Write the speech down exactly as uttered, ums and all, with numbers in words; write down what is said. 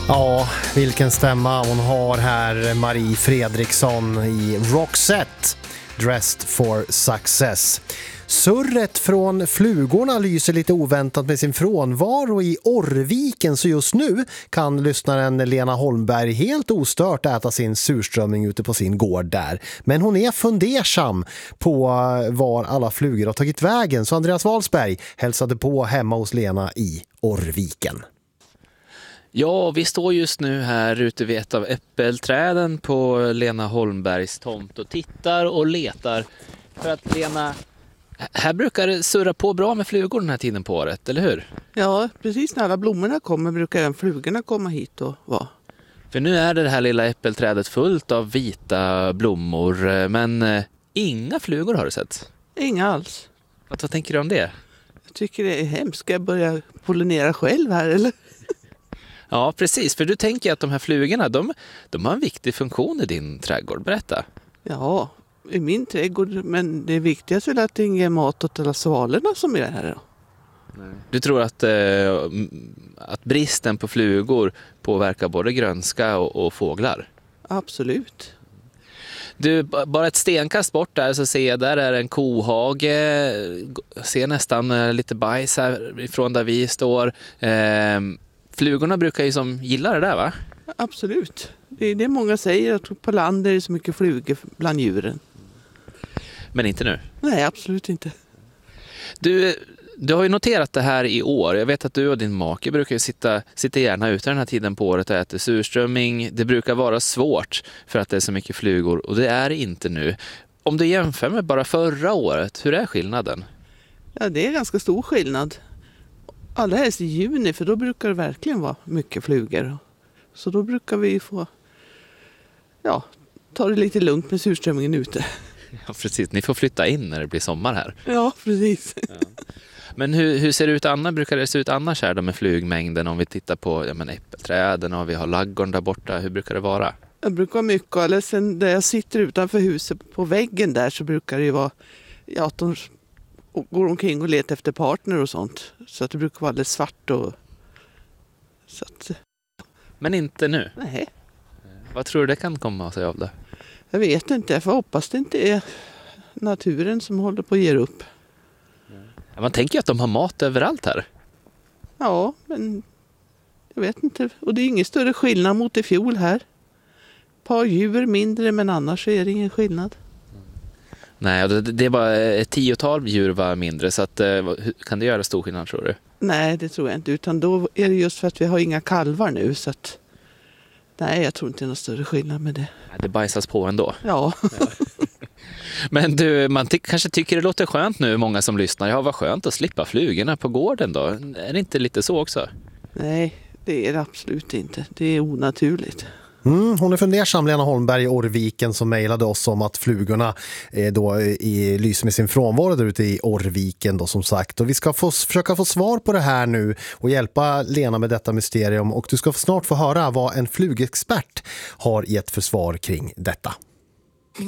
Ja, vilken stämma hon har här, Marie Fredriksson i Roxette, Dressed for Success. Surret från flugorna lyser lite oväntat med sin frånvaro i Orrviken, så just nu kan lyssnaren Lena Holmberg helt ostört äta sin surströmming ute på sin gård där. Men hon är fundersam på var alla flugor har tagit vägen, så Andreas Wahlsberg hälsade på hemma hos Lena i Orrviken. Ja, vi står just nu här ute vid ett av äppelträden på Lena Holmbergs tomt och tittar och letar. För att Lena, här brukar det surra på bra med flugor den här tiden på året, eller hur? Ja, precis när alla blommorna kommer brukar även flugorna komma hit och vara. För nu är det här lilla äppelträdet fullt av vita blommor, men eh, inga flugor har du sett. Inga alls. Vad, vad tänker du om det? Jag tycker det är hemskt. Ska jag börja pollinera själv här, eller? Ja, precis. För du tänker att de här flugorna, de, de har en viktig funktion i din trädgård. Berätta. Ja, i min trädgård. Men det viktigaste är att det inte är mat åt alla svalorna som är här då. Nej. Du tror att, eh, att bristen på flugor påverkar både grönska och, och fåglar? Absolut. Du, bara ett stenkast bort där så ser jag, där är en kohage. Jag ser nästan lite bajs här ifrån där vi står. Eh, Flugorna brukar ju som gilla det där, va? Absolut. Det är det många säger, att på land är det så mycket flugor bland djuren. Men inte nu? Nej, absolut inte. Du, du har ju noterat det här i år. Jag vet att du och din make brukar ju sitta, sitta gärna ute den här tiden på året och äta surströmming. Det brukar vara svårt för att det är så mycket flugor, och det är det inte nu. Om du jämför med bara förra året, hur är skillnaden? Ja, det är ganska stor skillnad. Allra helst i juni, för då brukar det verkligen vara mycket flugor. Så då brukar vi få ja, ta det lite lugnt med surströmmingen ute. Ja, precis. Ni får flytta in när det blir sommar här. Ja, precis. Ja. Men hur, hur ser det ut annars? Brukar det se ut annars här då med flugmängden? Om vi tittar på ja, men äppelträden och vi har laggården där borta. Hur brukar det vara? Det brukar vara mycket. Eller sen där jag sitter utanför huset på väggen där så brukar det ju vara ja, att de och går omkring och letar efter partner och sånt. Så att det brukar vara alldeles svart. Och så att... Men inte nu? Nej. Vad tror du det kan komma sig av det? Jag vet inte. Jag får hoppas det inte är naturen som håller på att ge upp. Ja, man tänker ju att de har mat överallt här. Ja, men jag vet inte. Och det är ingen större skillnad mot i fjol här. Ett par djur mindre, men annars är det ingen skillnad. Nej, det, det är bara ett tiotal djur var mindre, så att, kan det göra stor skillnad, tror du? Nej, det tror jag inte, utan då är det just för att vi har inga kalvar nu, så att nej, jag tror inte det är någon större skillnad med det. Det bajsas på ändå. Ja. Ja. Men du, man ty- kanske tycker det låter skönt nu, många som lyssnar. Ja, vad skönt att slippa flugorna på gården då. Är det inte lite så också? Nej, det är det absolut inte. Det är onaturligt. Mm, hon är fundersam, Lena Holmberg i Orrviken, som mejlade oss om att flugorna eh, då i, lyser med sin frånvaro där ute i Orrviken då, som sagt. Och vi ska få, försöka få svar på det här nu och hjälpa Lena med detta mysterium. Och du ska snart få höra vad en flugexpert har gett för svar kring detta.